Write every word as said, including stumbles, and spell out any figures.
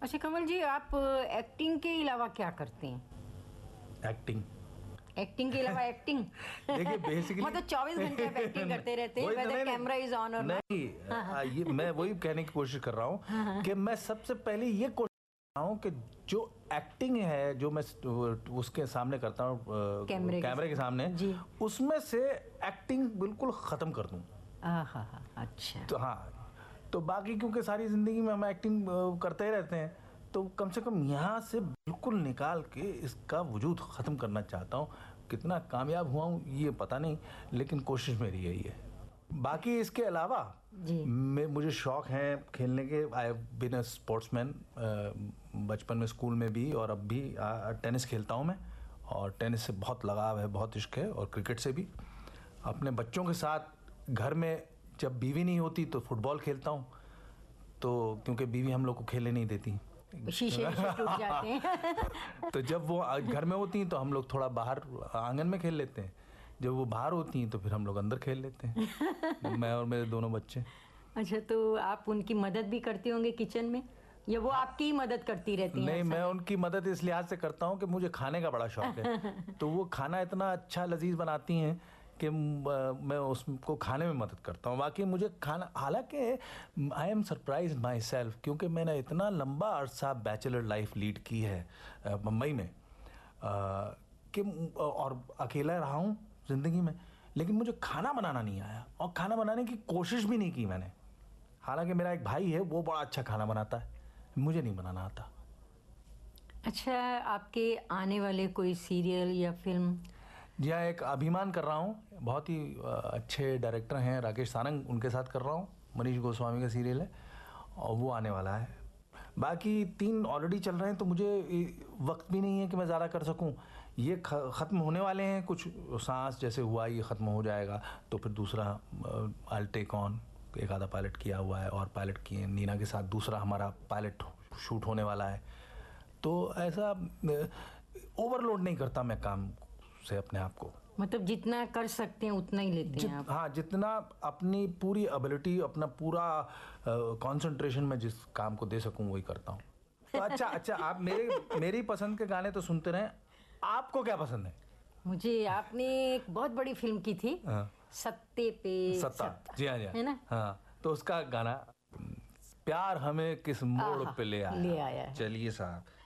अच्छा कमल जी, आप एक्टिंग के अलावा क्या करते हैं? एक्टिंग एक्टिंग के अलावा एक्टिंग देखिए बेसिकली मतलब चौबीस घंटे आप एक्टिंग करते रहते हैं, whether कैमरा इज ऑन और नहीं। आ, ये मैं वही कहने की कोशिश कर रहा हूँ कि मैं सबसे पहले ये कोशिश कर रहा हूँ कि जो एक्टिंग है जो मैं उसके सामने करता हूँ कैमरे, कैमरे के सामने जी, उसमें से एक्टिंग बिल्कुल ख़त्म कर दूँ। अच्छा। तो हाँ, तो बाकी क्योंकि सारी ज़िंदगी में हम एक्टिंग करते ही रहते हैं, तो कम से कम यहाँ से बिल्कुल निकाल के इसका वजूद ख़त्म करना चाहता हूँ। कितना कामयाब हुआ हूँ ये पता नहीं, लेकिन कोशिश मेरी यही है। बाकी इसके अलावा मैं मुझे शौक़ है खेलने के। I have been a sportsman, बचपन में स्कूल में भी और अब भी टेनिस खेलता हूँ मैं, और टेनिस से बहुत लगाव है, बहुत इश्क है, और क्रिकेट से भी। अपने बच्चों के साथ घर में जब बीवी नहीं होती तो फुटबॉल खेलता हूँ, तो क्योंकि बीवी हम लोग को खेलने नहीं देती, शीशे टूट जाते हैं। तो जब वो घर में होती हैं तो हम लोग थोड़ा बाहर आंगन में खेल लेते हैं, जब वो बाहर होती हैं तो फिर हम लोग अंदर खेल लेते हैं, मैं और मेरे दोनों बच्चे। अच्छा, तो आप उनकी मदद भी करते होंगे किचन में, या वो आपकी ही मदद करती रहती हैं? नहीं, मैं उनकी मदद इस लिहाज से करता हूँ कि मुझे खाने का बड़ा शौक है, तो वो खाना इतना अच्छा लजीज बनाती हैं कि मैं उसको खाने में मदद करता हूँ। बाकी मुझे खाना, हालांकि I am surprise my self, क्योंकि मैंने इतना लंबा अरसा बैचलर लाइफ लीड की है मुंबई में कि, और अकेला रहा हूँ ज़िंदगी में, लेकिन मुझे खाना बनाना नहीं आया, और खाना बनाने की कोशिश भी नहीं की मैंने। हालांकि मेरा एक भाई है, वो बड़ा अच्छा खाना बनाता है, मुझे नहीं बनाना आता। अच्छा, आपके आने वाले कोई सीरियल या फिल्म? जी हाँ, एक अभिमान कर रहा हूँ, बहुत ही अच्छे डायरेक्टर हैं राकेश सारंग, उनके साथ कर रहा हूँ। मनीष गोस्वामी का सीरियल है और वो आने वाला है। बाकी तीन ऑलरेडी चल रहे हैं, तो मुझे वक्त भी नहीं है कि मैं ज़्यादा कर सकूँ। ये ख़त्म होने वाले हैं, कुछ सांस जैसे हुआ ये ख़त्म हो जाएगा, तो फिर दूसरा आई टेक ऑन, एक आधा पायलट किया हुआ है, और पायलट किए नीना के साथ, दूसरा हमारा पायलट शूट होने वाला है। तो ऐसा ओवरलोड नहीं करता मैं काम से अपने आप को, मतलब जितना कर सकते हैं उतना ही लेते हैं आप? हाँ, जितना अपनी पूरी एबिलिटी, अपना पूरा कंसंट्रेशन में जिस काम को दे सकूं वही करता हूँ। तो अच्छा अच्छा आप मेरे मेरी पसंद के गाने तो सुनते रहें, आपको क्या पसंद है? मुझे, आपने एक बहुत बड़ी फिल्म की थी, सत्ते पे सत्ता, सत्ता, जी हाँ जी है ना? हाँ, तो उसका गाना प्यार हमें किस मोड़ पे ले आया, ले आया है। चलिए साहब।